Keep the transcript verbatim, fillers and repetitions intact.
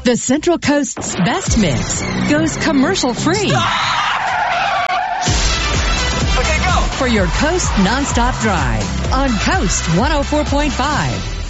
The Central Coast's best mix goes commercial-free. Okay, go! For your Coast nonstop drive on Coast one oh four point five.